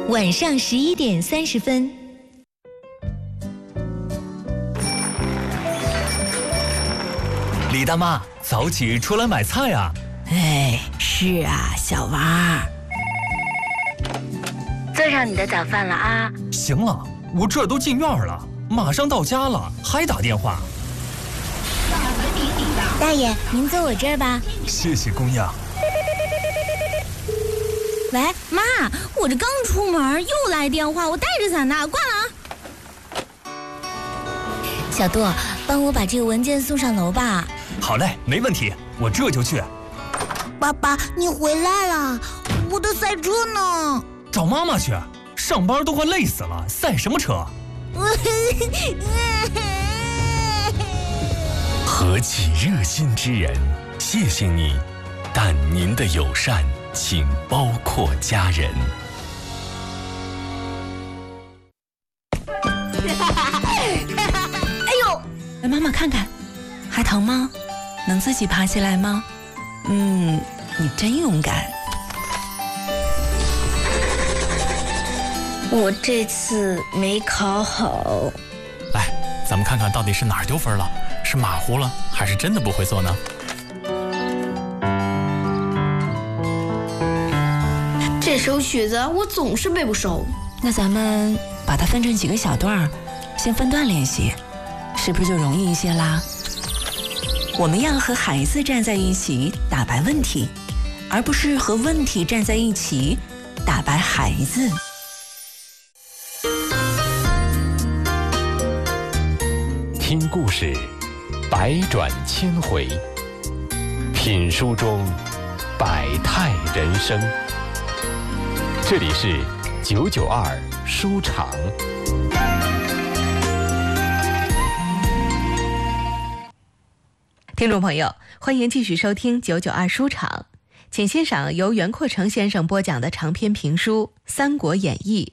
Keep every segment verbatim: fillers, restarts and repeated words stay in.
晚上十一点三十分。 李大妈，早起出来买菜啊！ 哎，是啊，小娃。 做上你的早饭了啊！ 行了，我这都进院了，马上到家了，还打电话。 大爷，您坐我这儿吧。 谢谢姑娘。 喂，妈，我这刚出门又来电话，我带着伞呢，挂了啊。小杜，帮我把这个文件送上楼吧。 好嘞，没问题，我这就去。 爸爸，你回来了，我的赛车呢？ 找妈妈去，上班都快累死了，赛什么车？ 何其热心之人，谢谢你，但您的友善请包括家人。 哎呦，来妈妈看看，还疼吗？能自己爬起来吗？嗯，你真勇敢。 我这次没考好。 来，咱们看看到底是哪儿丢分了，是马虎了，还是真的不会做呢？ 这首曲子我总是背不熟。 那咱们把它分成几个小段，先分段练习，是不是就容易一些啦？我们要和孩子站在一起打败问题，而不是和问题站在一起打败孩子。 听故事，百转千回；品书中，百态人生。这里是九九二书场。 听众朋友，欢迎继续收听九九二书场，请欣赏由袁阔成先生播讲的长篇评书《三国演义》。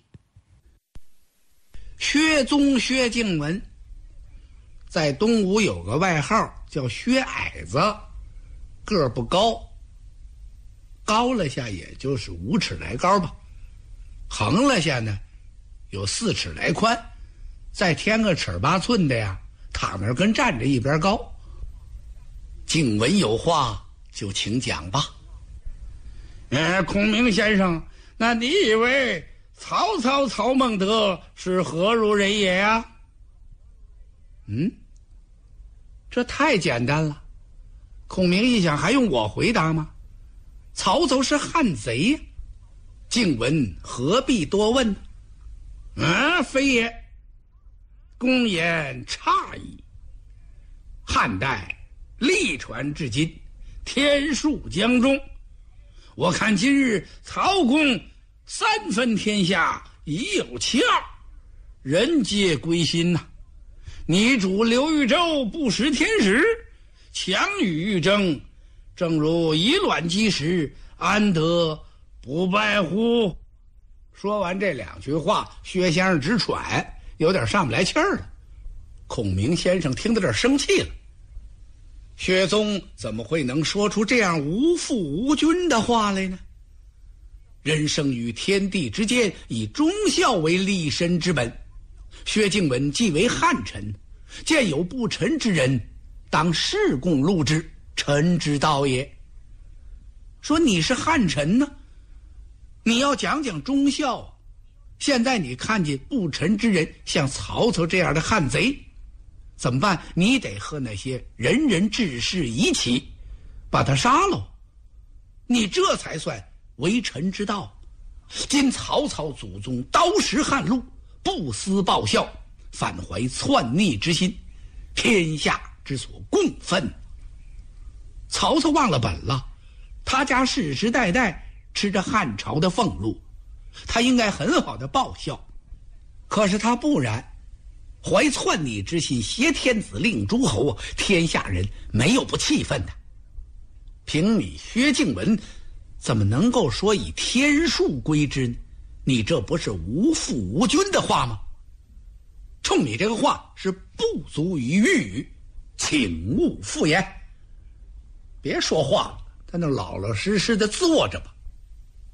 薛宗薛敬文在东吴有个外号叫薛矮子，个儿不高，高了下也就是五尺来高吧，横了下呢有四尺来宽，再添个尺八寸的呀，躺那儿跟站着一边高。敬文有话就请讲吧。哎，孔明先生，那你以为曹操曹孟德是何如人也呀？嗯，这太简单了。孔明一想，还用我回答吗？曹操是汉贼呀，敬文何必多问呢？啊，非也，公言差矣。汉代历传至今，天数将终。我看今日曹公三分天下已有其二，人皆归心呐、啊。你主刘豫州不识天时，强与欲争，正如以卵击石，安得不败乎？说完这两句话，薛先生直喘，有点上不来气儿了。孔明先生听到这儿生气了，薛宗怎么会能说出这样无父无君的话来呢？人生于天地之间，以忠孝为立身之本。薛敬文既为汉臣，见有不臣之人，当事共戮之，臣之道也。说你是汉臣呢，你要讲讲忠孝啊。现在你看见不臣之人，像曹操这样的汉贼，怎么办？你得和那些人人志士一起把他杀了，你这才算为臣之道。今曹操祖宗刀石汉路，不思报效，反怀篡逆之心，天下之所共愤。曹操忘了本了，他家世世代代吃着汉朝的俸禄，他应该很好的报效，可是他不然，怀篡逆之心，挟天子令诸侯，天下人没有不气愤的。凭你薛敬文怎么能够说以天数归之呢？你这不是无父无君的话吗？冲你这个话是不足于喻语，请勿复言。别说话了，在那老老实实的坐着吧。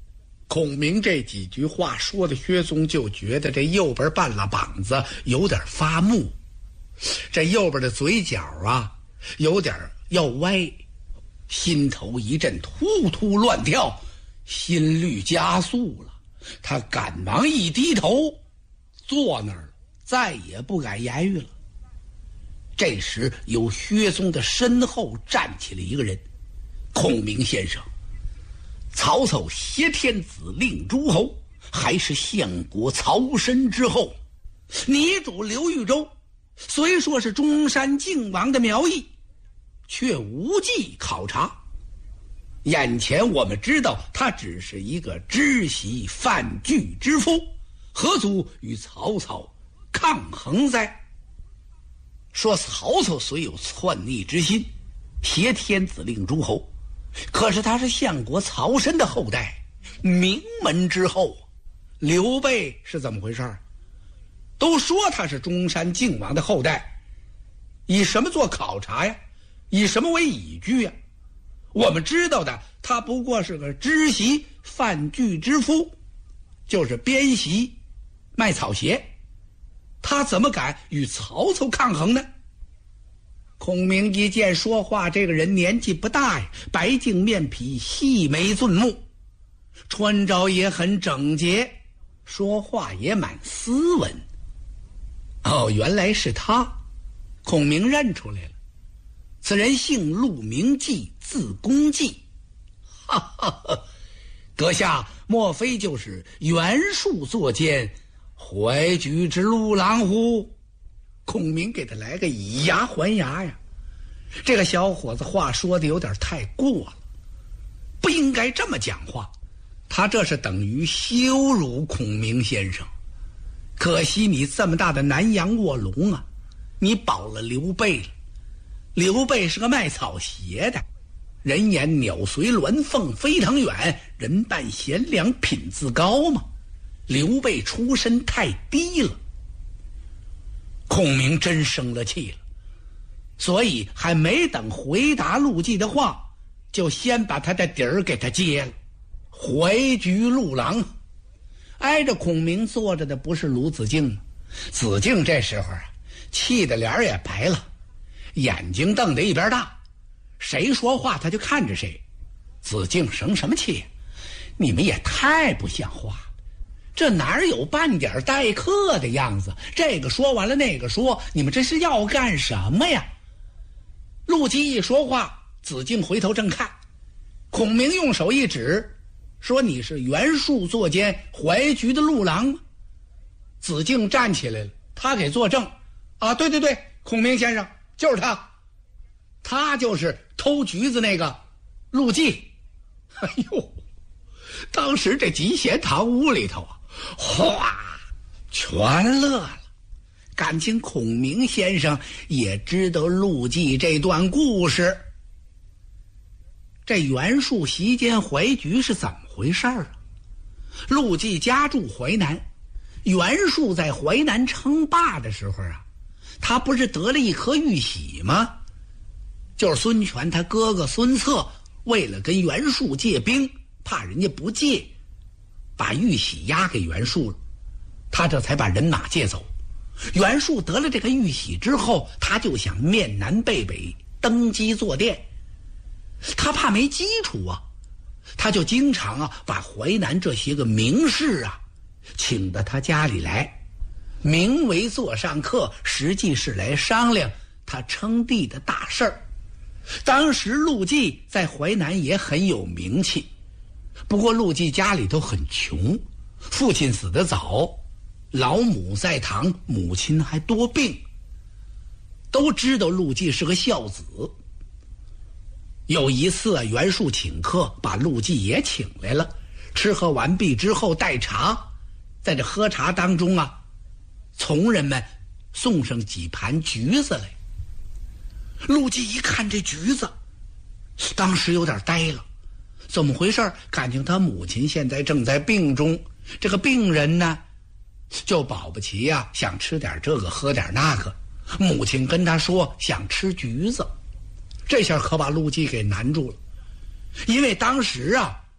孔明这几句话说的，薛松就觉得这右边半拉膀子有点发木，这右边的嘴角啊有点要歪，心头一阵突突乱跳，心率加速了。他赶忙一低头，坐那儿了，再也不敢言语了。这时由薛松的身后站起了一个人，孔明先生，曹操挟天子令诸侯，还是相国曹参之后，你主刘豫州虽说是中山靖王的苗裔，却无迹考察。眼前我们知道他只是一个知席范雎之夫，何足与曹操抗衡哉？说曹操虽有篡逆之心，挟天子令诸侯，可是他是相国曹参的后代，名门之后。刘备是怎么回事？都说他是中山靖王的后代，以什么做考察呀？以什么为依据呀？我们知道的，他不过是个知席范雎之夫，就是编席卖草鞋，他怎么敢与曹操抗衡呢？孔明一见说话这个人年纪不大呀，白净面皮，细眉俊目，穿着也很整洁，说话也满斯文。哦，原来是他。孔明认出来了，此人姓陆，名季，字公季。哈哈哈，阁下莫非就是袁术作监淮局之陆郎乎？孔明给他来个以牙还牙呀！这个小伙子话说的有点太过了，不应该这么讲话，他这是等于羞辱孔明先生。可惜你这么大的南阳卧龙啊，你保了刘备了。刘备是个卖草鞋的，人言鸟随鸾凤飞腾远，人伴贤良品自高嘛。刘备出身太低了。孔明真生了气了，所以还没等回答陆绩的话，就先把他的底儿给他揭了。淮局陆郎，挨着孔明坐着的不是鲁子敬吗？子敬这时候啊，气得脸也白了，眼睛瞪得一边大，谁说话他就看着谁。子敬生什么气？你们也太不像话了，这哪有半点待客的样子？这个说完了那个说，你们这是要干什么呀？陆绩一说话，子敬回头正看，孔明用手一指，说你是袁术作监淮局的陆郎吗？子敬站起来了，他给作证啊，对对对，孔明先生就是他，他就是偷橘子那个陆绩。哎呦，当时这集贤堂屋里头啊，哗，全乐了。感情孔明先生也知道陆绩这段故事。这袁术席监淮局是怎么回事啊？陆绩家住淮南，袁术在淮南称霸的时候啊，他不是得了一颗玉玺吗？就是孙权他哥哥孙策为了跟袁术借兵，怕人家不借，把玉玺押给袁术了，他这才把人马借走。袁术得了这个玉玺之后，他就想面南背北登基坐殿，他怕没基础啊，他就经常啊把淮南这些个名士啊请到他家里来，名为座上客，实际是来商量他称帝的大事儿。当时陆绩在淮南也很有名气，不过陆绩家里头很穷，父亲死得早，老母在堂，母亲还多病。都知道陆绩是个孝子。有一次啊，袁术请客，把陆绩也请来了。吃喝完毕之后待茶，在这喝茶当中啊，从人们送上几盘橘子来。陆绩一看这橘子，当时有点呆了，怎么回事？感情他母亲现在正在病中，这个病人呢就保不齐呀、啊，想吃点这个喝点那个，母亲跟他说想吃橘子，这下可把陆绩给难住了。因为当时啊，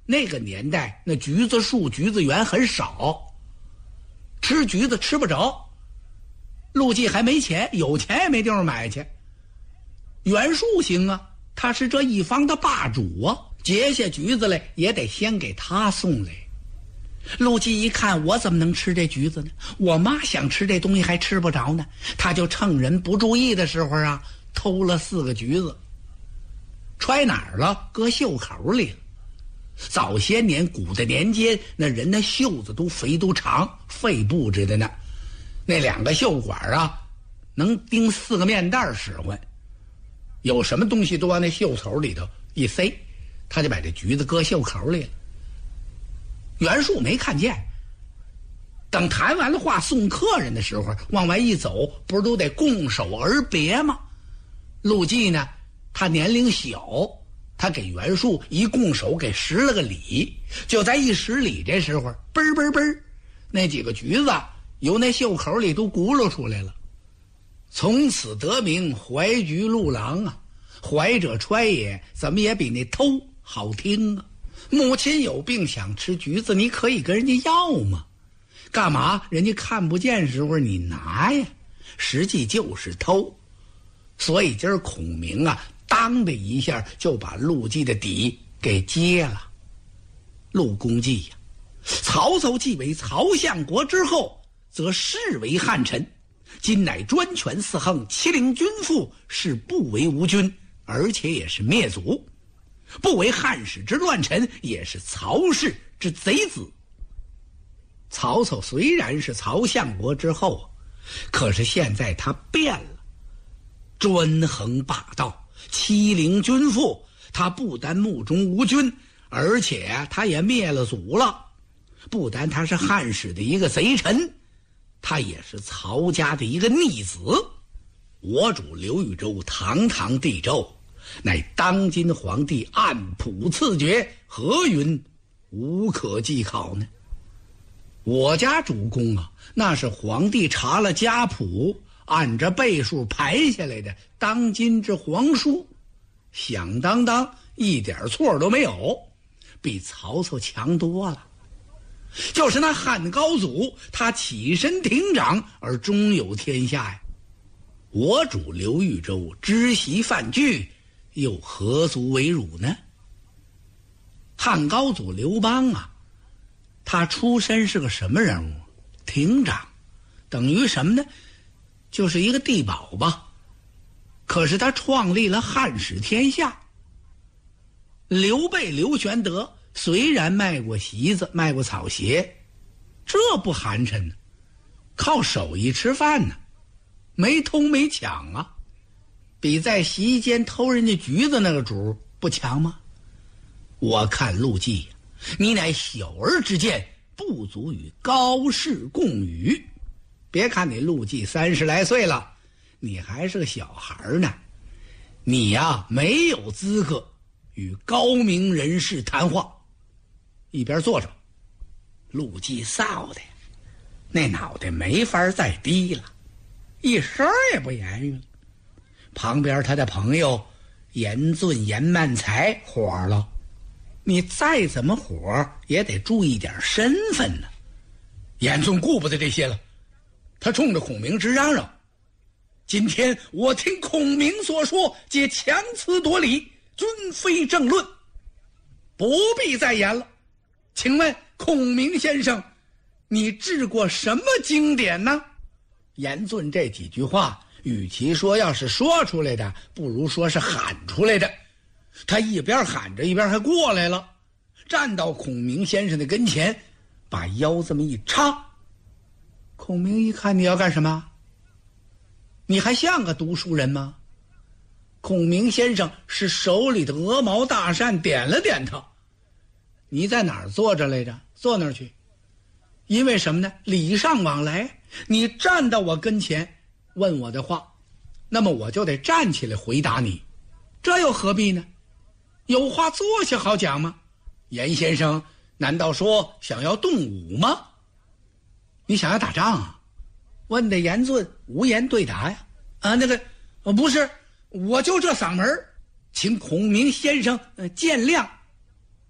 那个年代那橘子树橘子园很少，吃橘子吃不着，陆记还没钱，有钱也没地方买去。袁术行啊，他是这一方的霸主啊，结下橘子来也得先给他送来。陆记一看，我怎么能吃这橘子呢？我妈想吃这东西还吃不着呢，他就趁人不注意的时候啊，偷了四个橘子，揣哪儿了？搁袖口里了。早些年古的年间，那人的袖子都肥都长，肺布置的呢，那两个袖管啊能钉四个面袋使唤，有什么东西都往那袖口里头一塞，他就把这橘子搁袖口里了。袁术没看见，等谈完了话送客人的时候往外一走，不是都得拱手而别吗？陆记呢，他年龄小，他给袁术一拱手给施了个礼，就在一施礼这时候，嘣嘣嘣，那几个橘子由那袖口里都轱辘出来了。从此得名怀橘陆郎啊，怀者揣也，怎么也比那偷好听啊。母亲有病想吃橘子，你可以跟人家要吗？干嘛人家看不见时候你拿呀？实际就是偷。所以今儿孔明啊，当的一下就把陆记的底给揭了。陆公绩呀，曹操继为曹相国之后，则视为汉臣，今乃专权四横，欺凌君父，是不为无君，而且也是灭族，不为汉室之乱臣，也是曹氏之贼子。曹操虽然是曹相国之后，可是现在他变了，专横霸道，欺凌君父，他不单目中无君，而且他也灭了族了。不单他是汉室的一个贼臣，他也是曹家的一个逆子。我主刘豫州堂堂帝胄，乃当今皇帝按谱赐爵，何云无可稽考呢？我家主公啊，那是皇帝查了家谱，按着倍数排下来的当今之皇书，响当当一点错都没有，比曹操强多了。就是那汉高祖，他起身廷长而终有天下呀。我主刘豫州知席犯惧，又何足为辱呢？汉高祖刘邦啊，他出身是个什么人物？廷长，等于什么呢？就是一个地保吧。可是他创立了汉室天下。刘备刘玄德虽然卖过席子，卖过草鞋，这不寒碜呢，靠手艺吃饭呢，没偷没抢啊，比在洗衣间偷人家橘子那个主不强吗？我看陆绩，你乃小儿之见，不足与高士共语。别看你陆绩三十来岁了，你还是个小孩呢，你呀没有资格与高明人士谈话。一边坐着，陆绩臊的那脑袋没法再低了，一声也不言语了。旁边他的朋友严俊严曼才火了，你再怎么火也得注意点身份呢。严俊顾不得这些了，他冲着孔明直嚷嚷：今天我听孔明所说，皆强词夺理，均非正论，不必再言了。请问孔明先生，你治过什么经典呢？严俊这几句话，与其说要是说出来的，不如说是喊出来的。他一边喊着一边还过来了，站到孔明先生的跟前，把腰这么一插。孔明一看，你要干什么？你还像个读书人吗？孔明先生是手里的鹅毛大扇点了点他。你在哪儿坐着来着？坐那儿去。因为什么呢？礼尚往来，你站到我跟前问我的话，那么我就得站起来回答你，这又何必呢？有话坐下好讲吗？严先生难道说想要动武吗？你想要打仗啊？问的严峻无言对答呀。啊，那个、呃、不是，我就这嗓门，请孔明先生、呃、见谅。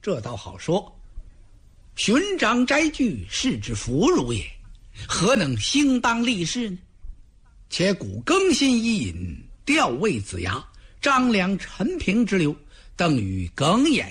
这倒好说。寻章摘句，是之弗如也，何能兴当立事呢？且古更新伊尹，调位子牙，张良陈平之流，邓禹耿弇